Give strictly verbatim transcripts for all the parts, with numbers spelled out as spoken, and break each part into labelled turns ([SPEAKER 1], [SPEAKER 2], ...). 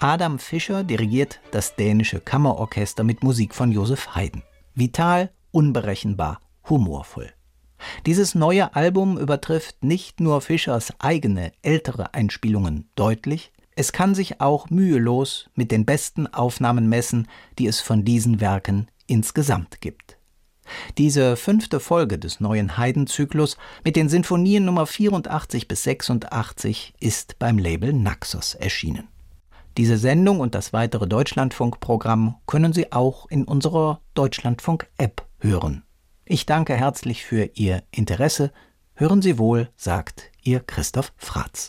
[SPEAKER 1] Adam Fischer dirigiert das dänische Kammerorchester mit Musik von Joseph Haydn. Vital, unberechenbar, humorvoll. Dieses neue Album übertrifft nicht nur Fischers eigene, ältere Einspielungen deutlich, es kann sich auch mühelos mit den besten Aufnahmen messen, die es von diesen Werken insgesamt gibt. Diese fünfte Folge des neuen Haydn-Zyklus mit den Sinfonien Nummer vierundachtzig bis sechsundachtzig ist beim Label Naxos erschienen. Diese Sendung und das weitere Deutschlandfunk-Programm können Sie auch in unserer Deutschlandfunk-App hören. Ich danke herzlich für Ihr Interesse. Hören Sie wohl, sagt Ihr Christoph Fratz.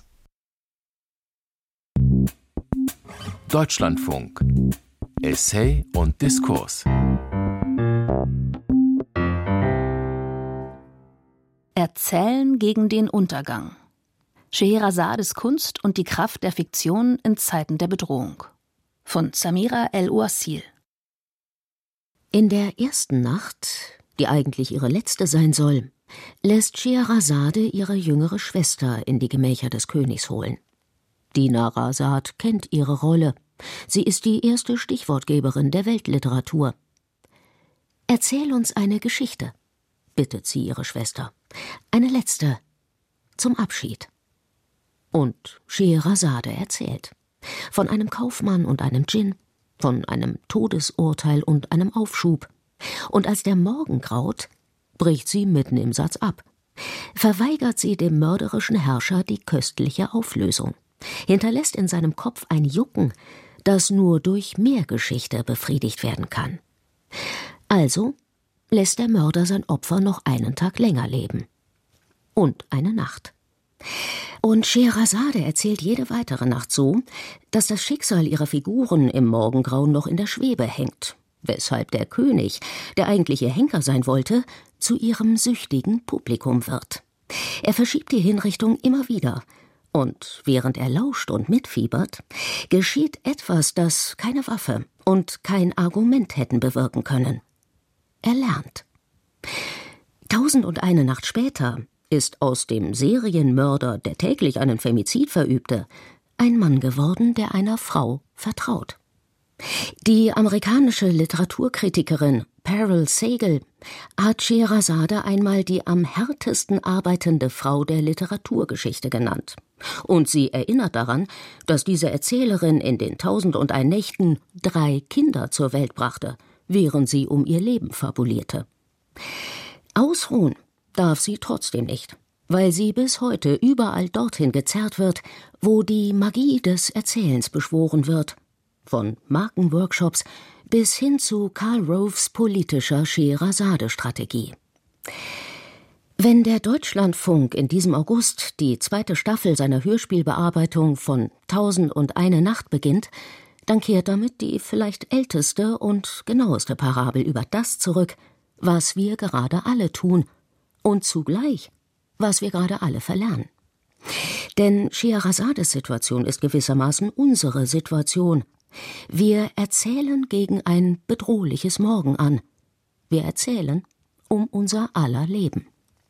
[SPEAKER 2] Deutschlandfunk. Essay und Diskurs.
[SPEAKER 3] Erzählen gegen den Untergang. Scheherazades Kunst und die Kraft der Fiktion in Zeiten der Bedrohung. Von Samira El-Ouassil.
[SPEAKER 4] In der ersten Nacht, die eigentlich ihre letzte sein soll, lässt Scheherazade ihre jüngere Schwester in die Gemächer des Königs holen. Dinarazad kennt ihre Rolle. Sie ist die erste Stichwortgeberin der Weltliteratur. »Erzähl uns eine Geschichte«, bittet sie ihre Schwester. »Eine letzte, zum Abschied.« Und Scheherazade erzählt. Von einem Kaufmann und einem Dschinn, von einem Todesurteil und einem Aufschub. Und als der Morgen graut, bricht sie mitten im Satz ab. Verweigert sie dem mörderischen Herrscher die köstliche Auflösung. Hinterlässt in seinem Kopf ein Jucken, das nur durch mehr Geschichte befriedigt werden kann. Also lässt der Mörder sein Opfer noch einen Tag länger leben. Und eine Nacht. Und Scheherazade erzählt jede weitere Nacht so, dass das Schicksal ihrer Figuren im Morgengrauen noch in der Schwebe hängt, weshalb der König, der eigentlich ihr Henker sein wollte, zu ihrem süchtigen Publikum wird. Er verschiebt die Hinrichtung immer wieder, und während er lauscht und mitfiebert, geschieht etwas, das keine Waffe und kein Argument hätten bewirken können. Er lernt. Tausend und eine Nacht später ist aus dem Serienmörder, der täglich einen Femizid verübte, ein Mann geworden, der einer Frau vertraut. Die amerikanische Literaturkritikerin Parul Sehgal hat Scheherazade einmal die am härtesten arbeitende Frau der Literaturgeschichte genannt. Und sie erinnert daran, dass diese Erzählerin in den Tausend und ein Nächten drei Kinder zur Welt brachte, während sie um ihr Leben fabulierte. Ausruhen darf sie trotzdem nicht, weil sie bis heute überall dorthin gezerrt wird, wo die Magie des Erzählens beschworen wird. Von Markenworkshops bis hin zu Karl Roves politischer Scheherazade-Strategie. Wenn der Deutschlandfunk in diesem August die zweite Staffel seiner Hörspielbearbeitung von Tausend und eine Nacht beginnt, dann kehrt damit die vielleicht älteste und genaueste Parabel über das zurück, was wir gerade alle tun und zugleich, was wir gerade alle verlernen. Denn Scheherazades Situation ist gewissermaßen unsere Situation. Wir erzählen gegen ein bedrohliches Morgen an. Wir erzählen um unser aller Leben.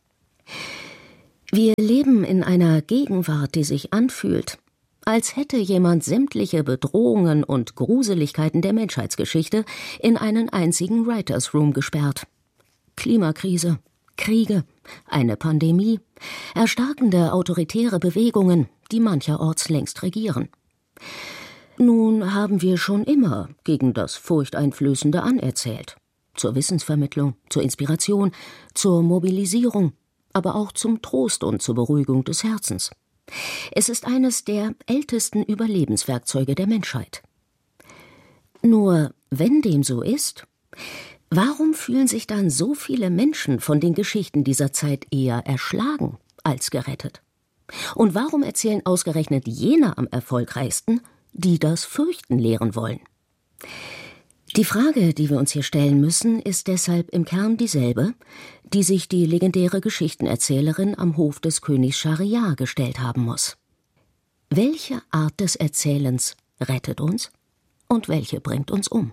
[SPEAKER 4] Wir leben in einer Gegenwart, die sich anfühlt, als hätte jemand sämtliche Bedrohungen und Gruseligkeiten der Menschheitsgeschichte in einen einzigen Writers Room gesperrt. Klimakrise, Kriege, eine Pandemie, erstarkende autoritäre Bewegungen, die mancherorts längst regieren. Nun haben wir schon immer gegen das Furchteinflößende anerzählt. Zur Wissensvermittlung, zur Inspiration, zur Mobilisierung, aber auch zum Trost und zur Beruhigung des Herzens. Es ist eines der ältesten Überlebenswerkzeuge der Menschheit. Nur wenn dem so ist, warum fühlen sich dann so viele Menschen von den Geschichten dieser Zeit eher erschlagen als gerettet? Und warum erzählen ausgerechnet jene am erfolgreichsten, die das Fürchten lehren wollen? Die Frage, die wir uns hier stellen müssen, ist deshalb im Kern dieselbe, die sich die legendäre Geschichtenerzählerin am Hof des Königs Schahriar gestellt haben muss. Welche Art des Erzählens rettet uns und welche bringt uns um?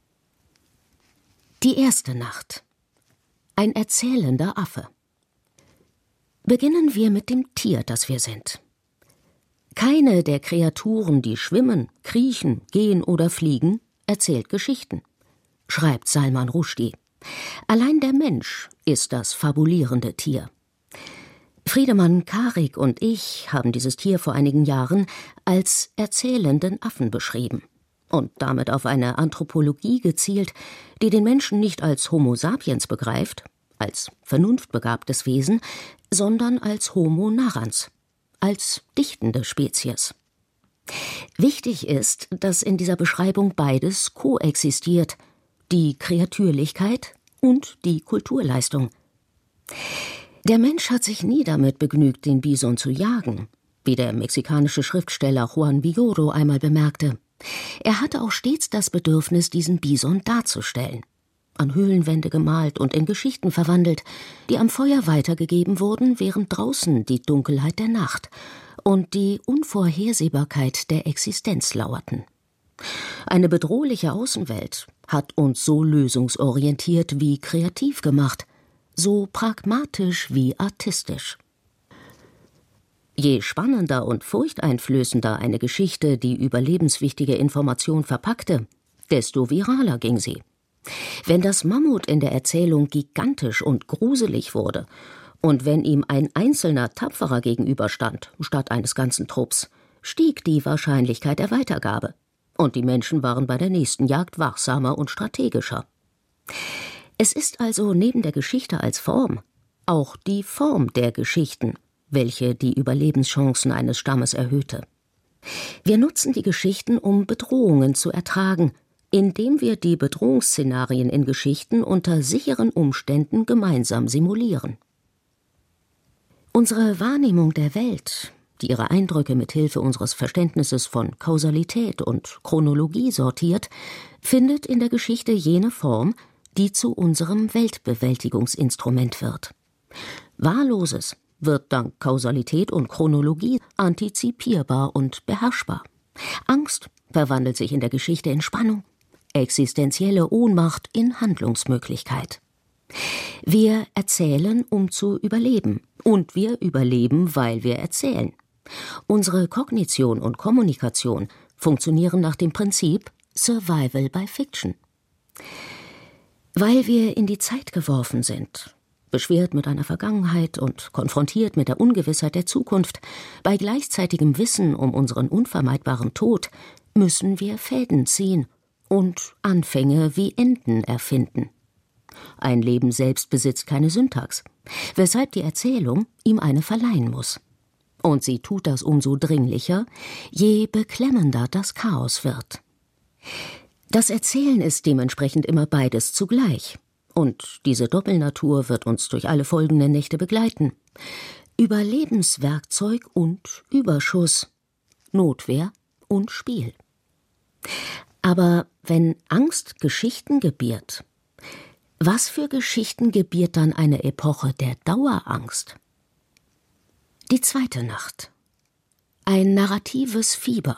[SPEAKER 4] Die erste Nacht. Ein erzählender Affe. Beginnen wir mit dem Tier, das wir sind. Keine der Kreaturen, die schwimmen, kriechen, gehen oder fliegen, erzählt Geschichten, schreibt Salman Rushdie. Allein der Mensch ist das fabulierende Tier. Friedemann Karik und ich haben dieses Tier vor einigen Jahren als erzählenden Affen beschrieben und damit auf eine Anthropologie gezielt, die den Menschen nicht als Homo sapiens begreift, als vernunftbegabtes Wesen, sondern als Homo narrans, als dichtende Spezies. Wichtig ist, dass in dieser Beschreibung beides koexistiert, die Kreatürlichkeit und die Kulturleistung. Der Mensch hat sich nie damit begnügt, den Bison zu jagen, wie der mexikanische Schriftsteller Juan Villoro einmal bemerkte. Er hatte auch stets das Bedürfnis, diesen Bison darzustellen, an Höhlenwände gemalt und in Geschichten verwandelt, die am Feuer weitergegeben wurden, während draußen die Dunkelheit der Nacht und die Unvorhersehbarkeit der Existenz lauerten. Eine bedrohliche Außenwelt hat uns so lösungsorientiert wie kreativ gemacht, so pragmatisch wie artistisch. Je spannender und furchteinflößender eine Geschichte die überlebenswichtige Information verpackte, desto viraler ging sie. Wenn das Mammut in der Erzählung gigantisch und gruselig wurde und wenn ihm ein einzelner Tapferer gegenüberstand, statt eines ganzen Trupps, stieg die Wahrscheinlichkeit der Weitergabe und die Menschen waren bei der nächsten Jagd wachsamer und strategischer. Es ist also neben der Geschichte als Form auch die Form der Geschichten, welche die Überlebenschancen eines Stammes erhöhte. Wir nutzen die Geschichten, um Bedrohungen zu ertragen, indem wir die Bedrohungsszenarien in Geschichten unter sicheren Umständen gemeinsam simulieren. Unsere Wahrnehmung der Welt, die ihre Eindrücke mit Hilfe unseres Verständnisses von Kausalität und Chronologie sortiert, findet in der Geschichte jene Form, die zu unserem Weltbewältigungsinstrument wird. Wahlloses wird dank Kausalität und Chronologie antizipierbar und beherrschbar. Angst verwandelt sich in der Geschichte in Spannung, existenzielle Ohnmacht in Handlungsmöglichkeit. Wir erzählen, um zu überleben, und wir überleben, weil wir erzählen. Unsere Kognition und Kommunikation funktionieren nach dem Prinzip Survival by Fiction. Weil wir in die Zeit geworfen sind, beschwert mit einer Vergangenheit und konfrontiert mit der Ungewissheit der Zukunft, bei gleichzeitigem Wissen um unseren unvermeidbaren Tod, müssen wir Fäden ziehen und Anfänge wie Enden erfinden. Ein Leben selbst besitzt keine Syntax, weshalb die Erzählung ihm eine verleihen muss. Und sie tut das umso dringlicher, je beklemmender das Chaos wird. Das Erzählen ist dementsprechend immer beides zugleich. Und diese Doppelnatur wird uns durch alle folgenden Nächte begleiten. Überlebenswerkzeug und Überschuss, Notwehr und Spiel. Aber wenn Angst Geschichten gebiert, was für Geschichten gebiert dann eine Epoche der Dauerangst? Die zweite Nacht. Ein narratives Fieber.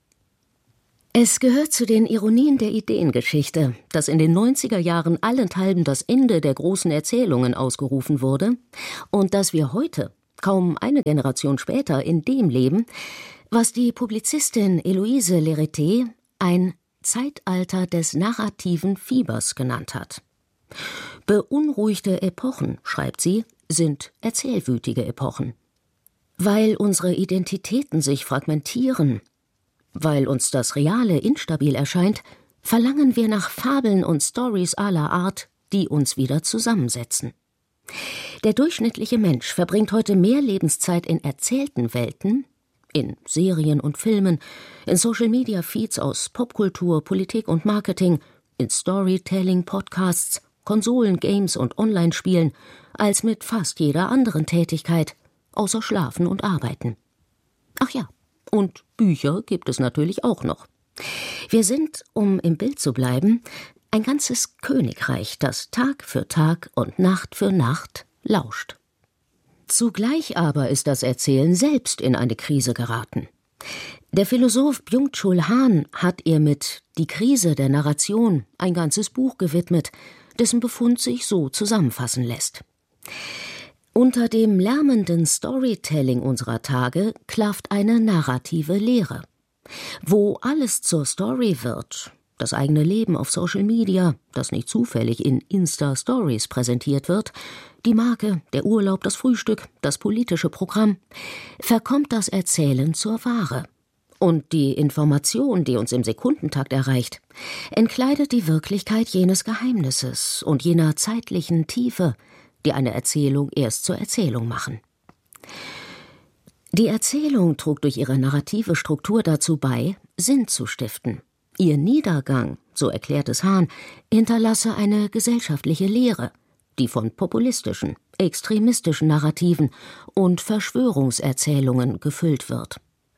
[SPEAKER 4] Es gehört zu den Ironien der Ideengeschichte, dass in den neunziger Jahren allenthalben das Ende der großen Erzählungen ausgerufen wurde und dass wir heute, kaum eine Generation später, in dem leben, was die Publizistin Eloise Lerete ein Zeitalter des narrativen Fiebers genannt hat. Beunruhigte Epochen, schreibt sie, sind erzählwütige Epochen. Weil unsere Identitäten sich fragmentieren, weil uns das Reale instabil erscheint, verlangen wir nach Fabeln und Stories aller Art, die uns wieder zusammensetzen. Der durchschnittliche Mensch verbringt heute mehr Lebenszeit in erzählten Welten, in Serien und Filmen, in Social-Media-Feeds aus Popkultur, Politik und Marketing, in Storytelling-Podcasts, Konsolen, Games und Online-Spielen, als mit fast jeder anderen Tätigkeit, außer Schlafen und Arbeiten. Ach ja, und Bücher gibt es natürlich auch noch. Wir sind, um im Bild zu bleiben, ein ganzes Königreich, das Tag für Tag und Nacht für Nacht lauscht. Zugleich aber ist das Erzählen selbst in eine Krise geraten. Der Philosoph Byung-Chul Han hat ihr mit »Die Krise der Narration« ein ganzes Buch gewidmet, dessen Befund sich so zusammenfassen lässt. Unter dem lärmenden Storytelling unserer Tage klafft eine narrative Leere. Wo alles zur Story wird, das eigene Leben auf Social Media, das nicht zufällig in Insta-Stories präsentiert wird, die Marke, der Urlaub, das Frühstück, das politische Programm, verkommt das Erzählen zur Ware. Und die Information, die uns im Sekundentakt erreicht, entkleidet die Wirklichkeit jenes Geheimnisses und jener zeitlichen Tiefe, die eine Erzählung erst zur Erzählung machen. Die Erzählung trug durch ihre narrative Struktur dazu bei, Sinn zu stiften. Ihr Niedergang, so erklärt es Hahn, hinterlasse eine gesellschaftliche Leere, die von populistischen, extremistischen Narrativen und Verschwörungserzählungen gefüllt wird.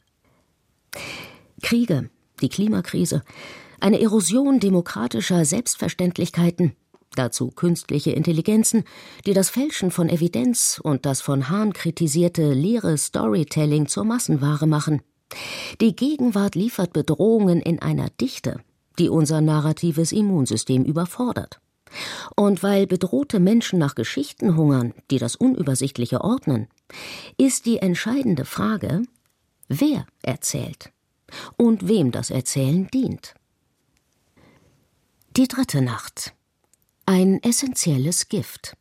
[SPEAKER 4] Kriege, die Klimakrise, eine Erosion demokratischer Selbstverständlichkeiten, dazu künstliche Intelligenzen, die das Fälschen von Evidenz und das von Hahn kritisierte leere Storytelling zur Massenware machen. Die Gegenwart liefert Bedrohungen in einer Dichte, die unser narratives Immunsystem überfordert. Und weil bedrohte Menschen nach Geschichten hungern, die das Unübersichtliche ordnen, ist die entscheidende Frage, wer erzählt und wem das Erzählen dient. Die dritte Nacht. Ein essentielles Gift.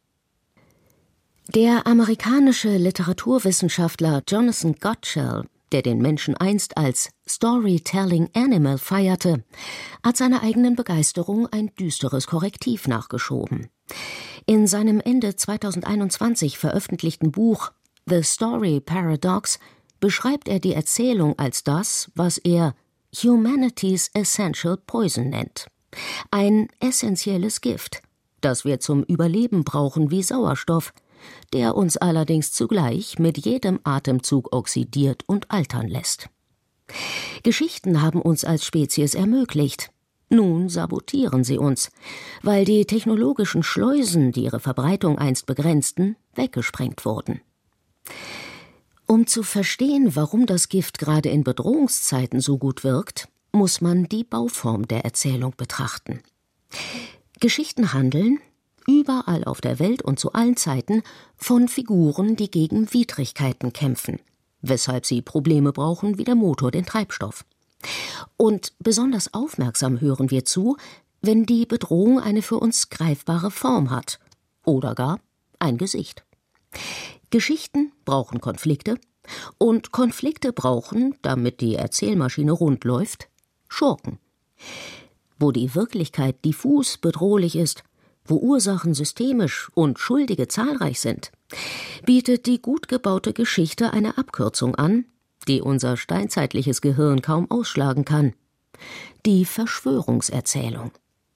[SPEAKER 4] Der amerikanische Literaturwissenschaftler Jonathan Gottschall, der den Menschen einst als Storytelling Animal feierte, hat seiner eigenen Begeisterung ein düsteres Korrektiv nachgeschoben. In seinem Ende zweitausendeinundzwanzig veröffentlichten Buch The Story Paradox beschreibt er die Erzählung als das, was er Humanity's Essential Poison nennt. Ein essentielles Gift, das wir zum Überleben brauchen wie Sauerstoff, der uns allerdings zugleich mit jedem Atemzug oxidiert und altern lässt. Geschichten haben uns als Spezies ermöglicht. Nun sabotieren sie uns, weil die technologischen Schleusen, die ihre Verbreitung einst begrenzten, weggesprengt wurden. Um zu verstehen, warum das Gift gerade in Bedrohungszeiten so gut wirkt, muss man die Bauform der Erzählung betrachten. Geschichten handeln, überall auf der Welt und zu allen Zeiten, von Figuren, die gegen Widrigkeiten kämpfen, weshalb sie Probleme brauchen wie der Motor den Treibstoff. Und besonders aufmerksam hören wir zu, wenn die Bedrohung eine für uns greifbare Form hat oder gar ein Gesicht. Geschichten brauchen Konflikte und Konflikte brauchen, damit die Erzählmaschine rund läuft, Schurken. Wo die Wirklichkeit diffus bedrohlich ist, wo Ursachen systemisch und Schuldige zahlreich sind, bietet die gut gebaute Geschichte eine Abkürzung an, die unser steinzeitliches Gehirn kaum ausschlagen kann: die Verschwörungserzählung.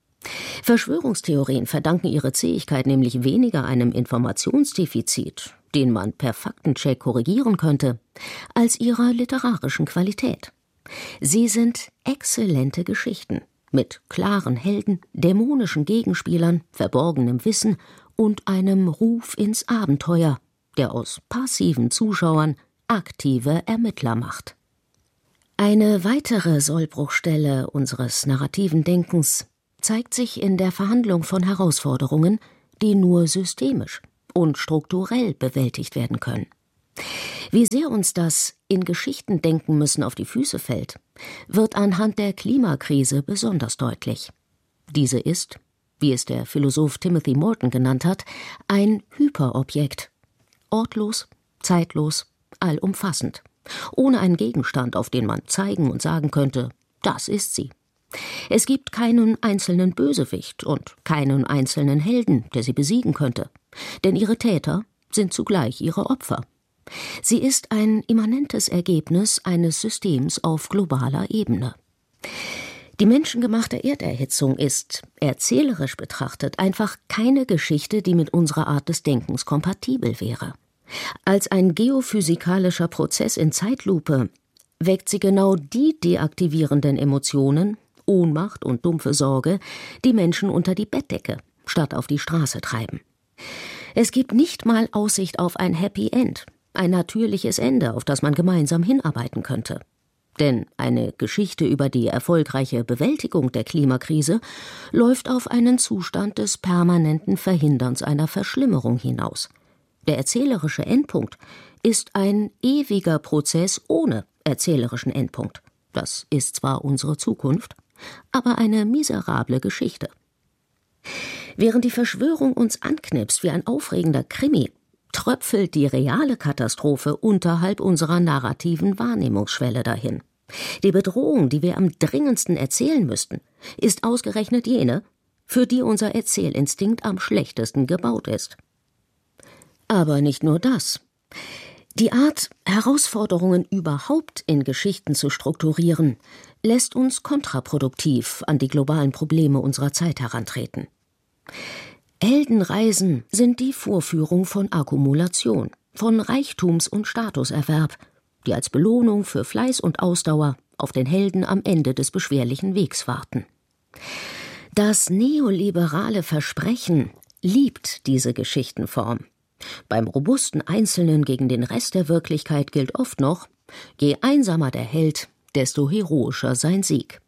[SPEAKER 4] Verschwörungstheorien verdanken ihre Zähigkeit nämlich weniger einem Informationsdefizit, den man per Faktencheck korrigieren könnte, als ihrer literarischen Qualität. Sie sind exzellente Geschichten mit klaren Helden, dämonischen Gegenspielern, verborgenem Wissen und einem Ruf ins Abenteuer, der aus passiven Zuschauern aktive Ermittler macht. Eine weitere Sollbruchstelle unseres narrativen Denkens zeigt sich in der Verhandlung von Herausforderungen, die nur systemisch und strukturell bewältigt werden können. Wie sehr uns das in Geschichten denken müssen auf die Füße fällt, wird anhand der Klimakrise besonders deutlich. Diese ist, wie es der Philosoph Timothy Morton genannt hat, ein Hyperobjekt. Ortlos, zeitlos, allumfassend. Ohne einen Gegenstand, auf den man zeigen und sagen könnte, das ist sie. Es gibt keinen einzelnen Bösewicht und keinen einzelnen Helden, der sie besiegen könnte. Denn ihre Täter sind zugleich ihre Opfer. Sie ist ein immanentes Ergebnis eines Systems auf globaler Ebene. Die menschengemachte Erderhitzung ist, erzählerisch betrachtet, einfach keine Geschichte, die mit unserer Art des Denkens kompatibel wäre. Als ein geophysikalischer Prozess in Zeitlupe weckt sie genau die deaktivierenden Emotionen, Ohnmacht und dumpfe Sorge, die Menschen unter die Bettdecke statt auf die Straße treiben. Es gibt nicht mal Aussicht auf ein Happy End, ein natürliches Ende, auf das man gemeinsam hinarbeiten könnte. Denn eine Geschichte über die erfolgreiche Bewältigung der Klimakrise läuft auf einen Zustand des permanenten Verhinderns einer Verschlimmerung hinaus. Der erzählerische Endpunkt ist ein ewiger Prozess ohne erzählerischen Endpunkt. Das ist zwar unsere Zukunft, aber eine miserable Geschichte. Während die Verschwörung uns anknipst wie ein aufregender Krimi, tröpfelt die reale Katastrophe unterhalb unserer narrativen Wahrnehmungsschwelle dahin. Die Bedrohung, die wir am dringendsten erzählen müssten, ist ausgerechnet jene, für die unser Erzählinstinkt am schlechtesten gebaut ist. Aber nicht nur das. Die Art, Herausforderungen überhaupt in Geschichten zu strukturieren, lässt uns kontraproduktiv an die globalen Probleme unserer Zeit herantreten. Heldenreisen sind die Vorführung von Akkumulation, von Reichtums- und Statuserwerb, die als Belohnung für Fleiß und Ausdauer auf den Helden am Ende des beschwerlichen Wegs warten. Das neoliberale Versprechen liebt diese Geschichtenform. Beim robusten Einzelnen gegen den Rest der Wirklichkeit gilt oft noch: Je einsamer der Held, desto heroischer sein Sieg.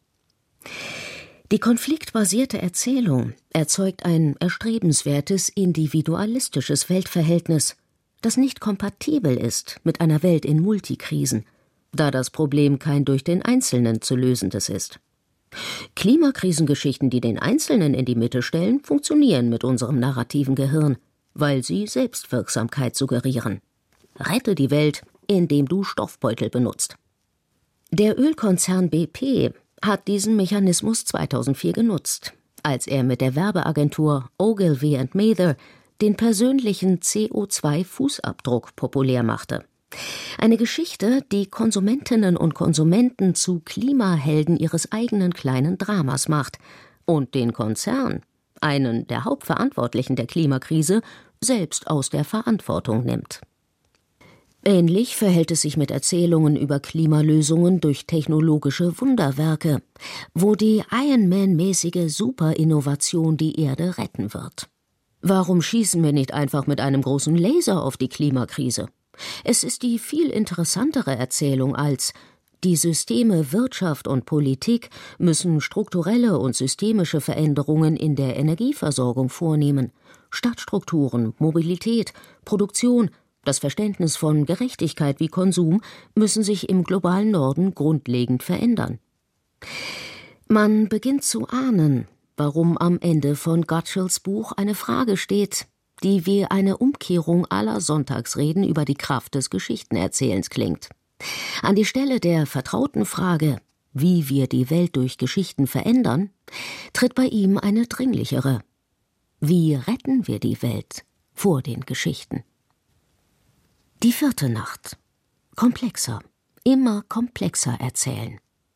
[SPEAKER 4] Die konfliktbasierte Erzählung erzeugt ein erstrebenswertes individualistisches Weltverhältnis, das nicht kompatibel ist mit einer Welt in Multikrisen, da das Problem kein durch den Einzelnen zu lösendes ist. Klimakrisengeschichten, die den Einzelnen in die Mitte stellen, funktionieren mit unserem narrativen Gehirn, weil sie Selbstwirksamkeit suggerieren. Rette die Welt, indem du Stoffbeutel benutzt. Der Ölkonzern B P hat diesen Mechanismus zweitausendvier genutzt, als er mit der Werbeagentur Ogilvy and Mather den persönlichen C O zwei Fußabdruck populär machte. Eine Geschichte, die Konsumentinnen und Konsumenten zu Klimahelden ihres eigenen kleinen Dramas macht und den Konzern, einen der Hauptverantwortlichen der Klimakrise, selbst aus der Verantwortung nimmt. Ähnlich verhält es sich mit Erzählungen über Klimalösungen durch technologische Wunderwerke, wo die Iron Man-mäßige Superinnovation die Erde retten wird. Warum schießen wir nicht einfach mit einem großen Laser auf die Klimakrise? Es ist die viel interessantere Erzählung als: Die Systeme Wirtschaft und Politik müssen strukturelle und systemische Veränderungen in der Energieversorgung vornehmen. Stadtstrukturen, Mobilität, Produktion, das Verständnis von Gerechtigkeit wie Konsum müssen sich im globalen Norden grundlegend verändern. Man beginnt zu ahnen, warum am Ende von Gottschalks Buch eine Frage steht, die wie eine Umkehrung aller Sonntagsreden über die Kraft des Geschichtenerzählens klingt. An die Stelle der vertrauten Frage, wie wir die Welt durch Geschichten verändern, tritt bei ihm eine dringlichere: Wie retten wir die Welt vor den Geschichten? Die vierte Nacht. Komplexer, immer komplexer erzählen.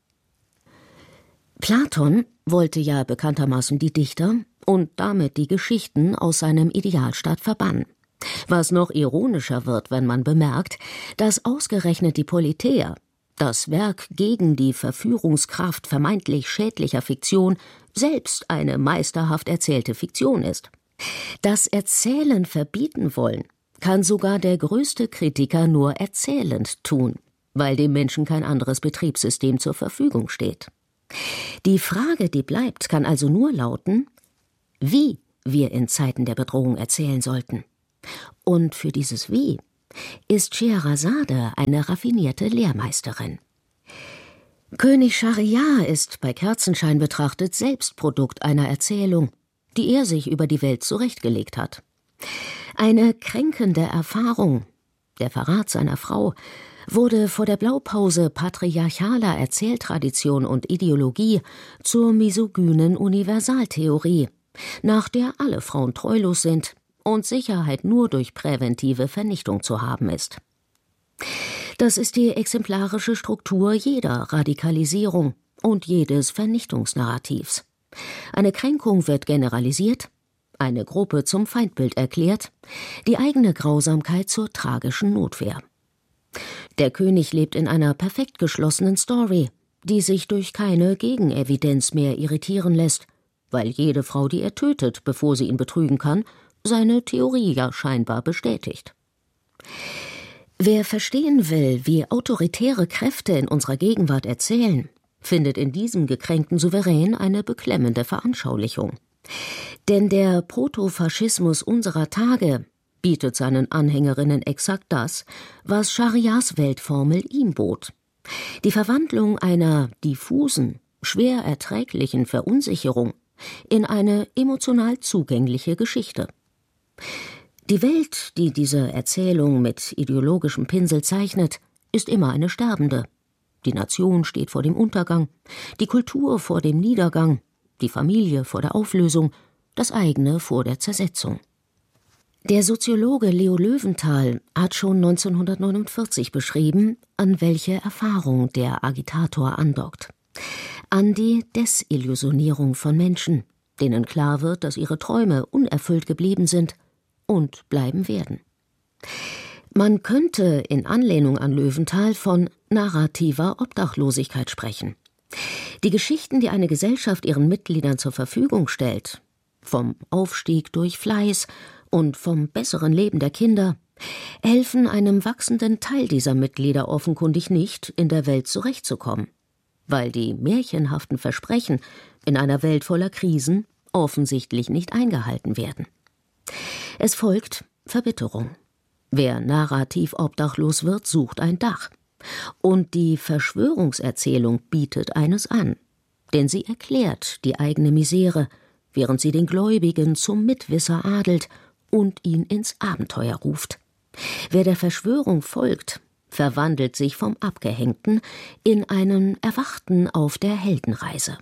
[SPEAKER 4] Platon wollte ja bekanntermaßen die Dichter und damit die Geschichten aus seinem Idealstaat verbannen. Was noch ironischer wird, wenn man bemerkt, dass ausgerechnet die Politeia, das Werk gegen die Verführungskraft vermeintlich schädlicher Fiktion, selbst eine meisterhaft erzählte Fiktion ist. Das Erzählen verbieten wollen kann sogar der größte Kritiker nur erzählend tun, weil dem Menschen kein anderes Betriebssystem zur Verfügung steht. Die Frage, die bleibt, kann also nur lauten, wie wir in Zeiten der Bedrohung erzählen sollten. Und für dieses Wie ist Scheherazade eine raffinierte Lehrmeisterin. König Schahriar ist bei Kerzenschein betrachtet selbst Produkt einer Erzählung, die er sich über die Welt zurechtgelegt hat. Eine kränkende Erfahrung, der Verrat seiner Frau, wurde vor der Blaupause patriarchaler Erzähltradition und Ideologie zur misogynen Universaltheorie, nach der alle Frauen treulos sind und Sicherheit nur durch präventive Vernichtung zu haben ist. Das ist die exemplarische Struktur jeder Radikalisierung und jedes Vernichtungsnarrativs. Eine Kränkung wird generalisiert, eine Gruppe zum Feindbild erklärt, die eigene Grausamkeit zur tragischen Notwehr. Der König lebt in einer perfekt geschlossenen Story, die sich durch keine Gegenevidenz mehr irritieren lässt, weil jede Frau, die er tötet, bevor sie ihn betrügen kann, seine Theorie ja scheinbar bestätigt. Wer verstehen will, wie autoritäre Kräfte in unserer Gegenwart erzählen, findet in diesem gekränkten Souverän eine beklemmende Veranschaulichung. Denn der Protofaschismus unserer Tage bietet seinen Anhängerinnen exakt das, was Schahriars Weltformel ihm bot: die Verwandlung einer diffusen, schwer erträglichen Verunsicherung in eine emotional zugängliche Geschichte. Die Welt, die diese Erzählung mit ideologischem Pinsel zeichnet, ist immer eine sterbende. Die Nation steht vor dem Untergang, die Kultur vor dem Niedergang, die Familie vor der Auflösung, das eigene vor der Zersetzung. Der Soziologe Leo Löwenthal hat schon neunzehnhundertneunundvierzig beschrieben, an welche Erfahrung der Agitator andockt: an die Desillusionierung von Menschen, denen klar wird, dass ihre Träume unerfüllt geblieben sind und bleiben werden. Man könnte in Anlehnung an Löwenthal von narrativer Obdachlosigkeit sprechen. Die Geschichten, die eine Gesellschaft ihren Mitgliedern zur Verfügung stellt, vom Aufstieg durch Fleiß und vom besseren Leben der Kinder, helfen einem wachsenden Teil dieser Mitglieder offenkundig nicht, in der Welt zurechtzukommen, weil die märchenhaften Versprechen in einer Welt voller Krisen offensichtlich nicht eingehalten werden. Es folgt Verbitterung. Wer narrativ obdachlos wird, sucht ein Dach. Und die Verschwörungserzählung bietet eines an, denn sie erklärt die eigene Misere, während sie den Gläubigen zum Mitwisser adelt und ihn ins Abenteuer ruft. Wer der Verschwörung folgt, verwandelt sich vom Abgehängten in einen Erwachten auf der Heldenreise.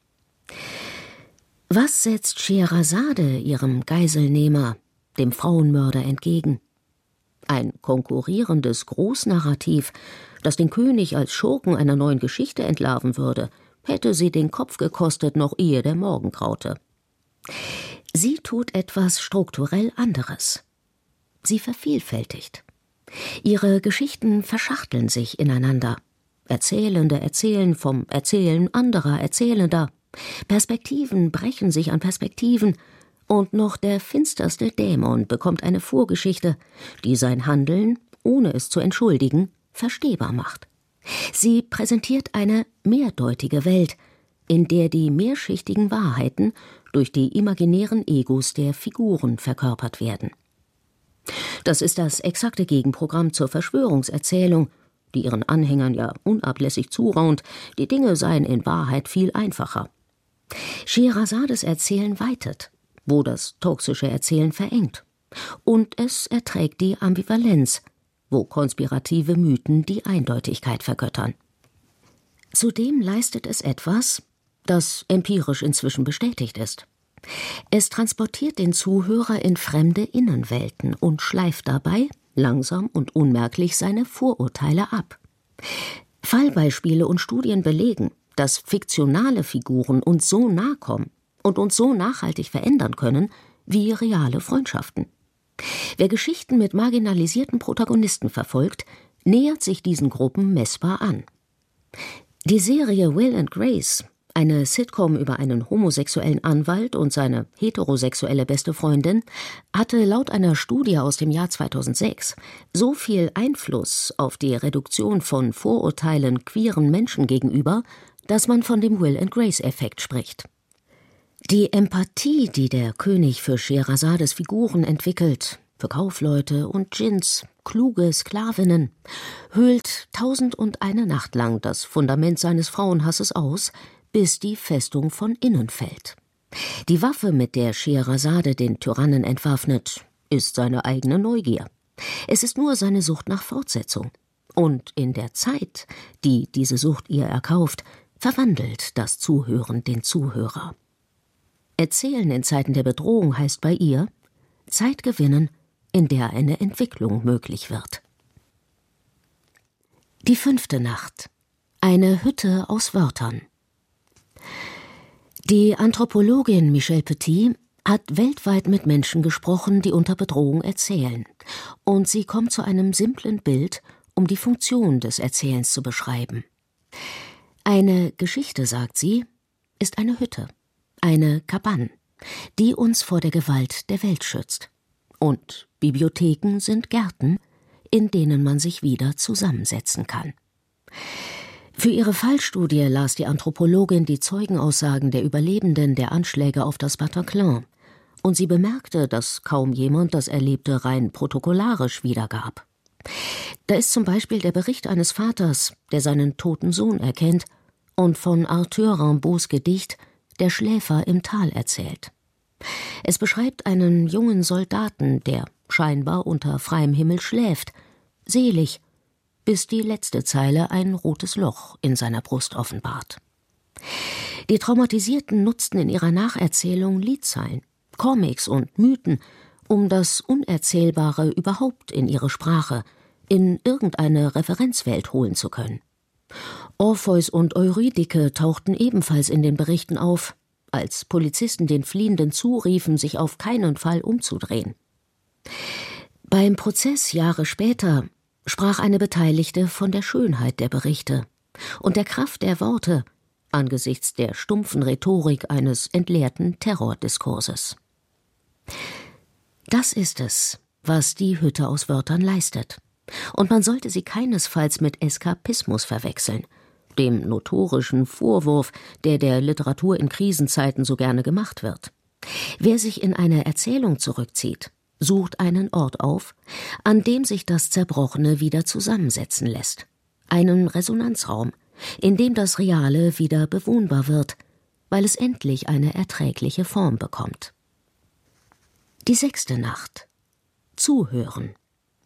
[SPEAKER 4] Was setzt Scheherazade ihrem Geiselnehmer, dem Frauenmörder, entgegen? Ein konkurrierendes Großnarrativ, das den König als Schurken einer neuen Geschichte entlarven würde, hätte sie den Kopf gekostet, noch ehe der Morgen graute. Sie tut etwas strukturell anderes. Sie vervielfältigt. Ihre Geschichten verschachteln sich ineinander. Erzählende erzählen vom Erzählen anderer Erzählender. Perspektiven brechen sich an Perspektiven. Und noch der finsterste Dämon bekommt eine Vorgeschichte, die sein Handeln, ohne es zu entschuldigen, verstehbar macht. Sie präsentiert eine mehrdeutige Welt, in der die mehrschichtigen Wahrheiten durch die imaginären Egos der Figuren verkörpert werden. Das ist das exakte Gegenprogramm zur Verschwörungserzählung, die ihren Anhängern ja unablässig zuraunt, die Dinge seien in Wahrheit viel einfacher. Scheherazades Erzählen weitet, wo das toxische Erzählen verengt. Und es erträgt die Ambivalenz, wo konspirative Mythen die Eindeutigkeit vergöttern. Zudem leistet es etwas, das empirisch inzwischen bestätigt ist. Es transportiert den Zuhörer in fremde Innenwelten und schleift dabei, langsam und unmerklich, seine Vorurteile ab. Fallbeispiele und Studien belegen, dass fiktionale Figuren uns so nahe kommen und uns so nachhaltig verändern können wie reale Freundschaften. Wer Geschichten mit marginalisierten Protagonisten verfolgt, nähert sich diesen Gruppen messbar an. Die Serie Will and Grace, eine Sitcom über einen homosexuellen Anwalt und seine heterosexuelle beste Freundin, hatte laut einer Studie aus dem Jahr zweitausendsechs so viel Einfluss auf die Reduktion von Vorurteilen queeren Menschen gegenüber, dass man von dem Will and Grace-Effekt spricht. Die Empathie, die der König für Scheherazades Figuren entwickelt, für Kaufleute und Djinns, kluge Sklavinnen, höhlt tausend und eine Nacht lang das Fundament seines Frauenhasses aus, bis die Festung von innen fällt. Die Waffe, mit der Scheherazade den Tyrannen entwaffnet, ist seine eigene Neugier. Es ist nur seine Sucht nach Fortsetzung. Und in der Zeit, die diese Sucht ihr erkauft, verwandelt das Zuhören den Zuhörer. Erzählen in Zeiten der Bedrohung heißt bei ihr Zeit gewinnen, in der eine Entwicklung möglich wird. Die fünfte Nacht. Eine Hütte aus Wörtern. Die Anthropologin Michelle Petit hat weltweit mit Menschen gesprochen, die unter Bedrohung erzählen. Und sie kommt zu einem simplen Bild, um die Funktion des Erzählens zu beschreiben. Eine Geschichte, sagt sie, ist eine Hütte. Eine Cabane, die uns vor der Gewalt der Welt schützt. Und Bibliotheken sind Gärten, in denen man sich wieder zusammensetzen kann. Für ihre Fallstudie las die Anthropologin die Zeugenaussagen der Überlebenden der Anschläge auf das Bataclan und sie bemerkte, dass kaum jemand das Erlebte rein protokollarisch wiedergab. Da ist zum Beispiel der Bericht eines Vaters, der seinen toten Sohn erkennt und von Arthur Rimbaud's Gedicht »Der Schläfer im Tal« erzählt. Es beschreibt einen jungen Soldaten, der scheinbar unter freiem Himmel schläft, selig, bis die letzte Zeile ein rotes Loch in seiner Brust offenbart. Die Traumatisierten nutzten in ihrer Nacherzählung Liedzeilen, Comics und Mythen, um das Unerzählbare überhaupt in ihre Sprache, in irgendeine Referenzwelt holen zu können. Orpheus und Eurydike tauchten ebenfalls in den Berichten auf, als Polizisten den Fliehenden zuriefen, sich auf keinen Fall umzudrehen. Beim Prozess Jahre später sprach eine Beteiligte von der Schönheit der Berichte und der Kraft der Worte angesichts der stumpfen Rhetorik eines entleerten Terrordiskurses. Das ist es, was die Hütte aus Wörtern leistet. Und man sollte sie keinesfalls mit Eskapismus verwechseln, dem notorischen Vorwurf, der der Literatur in Krisenzeiten so gerne gemacht wird. Wer sich in eine Erzählung zurückzieht, sucht einen Ort auf, an dem sich das Zerbrochene wieder zusammensetzen lässt. Einen Resonanzraum, in dem das Reale wieder bewohnbar wird, weil es endlich eine erträgliche Form bekommt. Die sechste Nacht. Zuhören.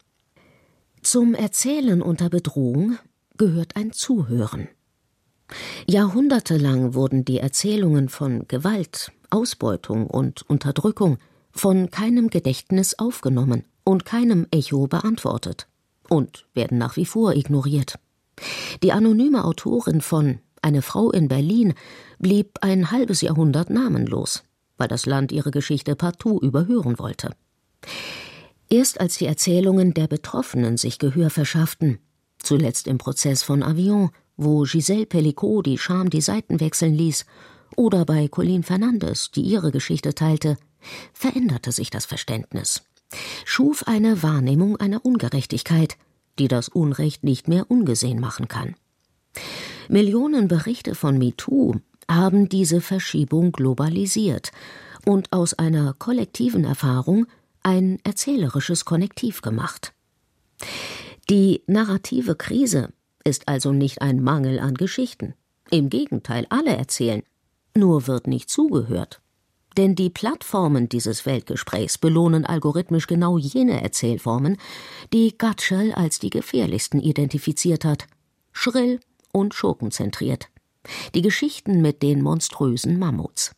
[SPEAKER 4] Zum Erzählen unter Bedrohung gehört ein Zuhören. Jahrhundertelang wurden die Erzählungen von Gewalt, Ausbeutung und Unterdrückung von keinem Gedächtnis aufgenommen und keinem Echo beantwortet und werden nach wie vor ignoriert. Die anonyme Autorin von »Eine Frau in Berlin« blieb ein halbes Jahrhundert namenlos, weil das Land ihre Geschichte partout überhören wollte. Erst als die Erzählungen der Betroffenen sich Gehör verschafften, zuletzt im Prozess von Avion, wo Gisèle Pelicot die Scham die Seiten wechseln ließ, oder bei Colleen Fernandes, die ihre Geschichte teilte, veränderte sich das Verständnis, schuf eine Wahrnehmung einer Ungerechtigkeit, die das Unrecht nicht mehr ungesehen machen kann. Millionen Berichte von MeToo haben diese Verschiebung globalisiert und aus einer kollektiven Erfahrung ein erzählerisches Konnektiv gemacht. Die narrative Krise ist also nicht ein Mangel an Geschichten. Im Gegenteil, alle erzählen, nur wird nicht zugehört. Denn die Plattformen dieses Weltgesprächs belohnen algorithmisch genau jene Erzählformen, die Gatschel als die gefährlichsten identifiziert hat. Schrill und schurkenzentriert. Die Geschichten mit den monströsen Mammuts.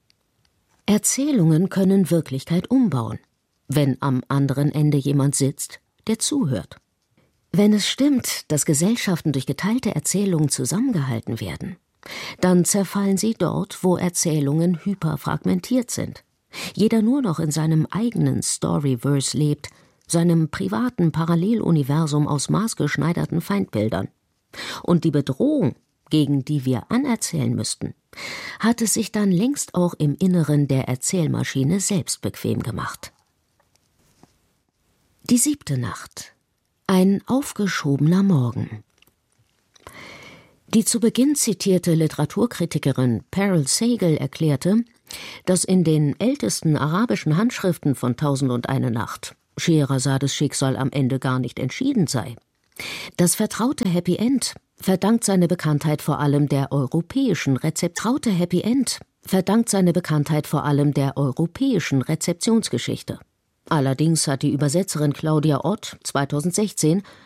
[SPEAKER 4] Erzählungen können Wirklichkeit umbauen, wenn am anderen Ende jemand sitzt, der zuhört. Wenn es stimmt, dass Gesellschaften durch geteilte Erzählungen zusammengehalten werden, dann zerfallen sie dort, wo Erzählungen hyperfragmentiert sind. Jeder nur noch in seinem eigenen Storyverse lebt, seinem privaten Paralleluniversum aus maßgeschneiderten Feindbildern. Und die Bedrohung, gegen die wir anerzählen müssten, hat es sich dann längst auch im Inneren der Erzählmaschine selbst bequem gemacht. Die siebte Nacht. Ein aufgeschobener Morgen. Die zu Beginn zitierte Literaturkritikerin Parul Sehgal erklärte, dass in den ältesten arabischen Handschriften von Tausend und eine Nacht Scheherazades Schicksal am Ende gar nicht entschieden sei. Das vertraute Happy End verdankt seine Bekanntheit vor allem der europäischen Rezeptraute Happy End verdankt seine Bekanntheit vor allem der europäischen Rezeptionsgeschichte. Allerdings hat die Übersetzerin Claudia Ott zweitausendsechzehn